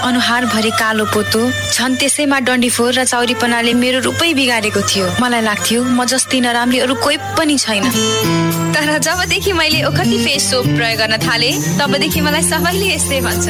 अनुहार भरि कालो पोतो छन्, त्यसैमा डन्डीफोर र चौरीपनाले मेरो रूपै बिगारेको थियो। मलाई लाग्थ्यो म जस्ती नराम्री अरू कोही पनि छैन। तर जबदेखि मैले ओखती फेस सोप प्रयोग गर्न थाले तबदेखि मलाई सबैले यस्तै भन्छ।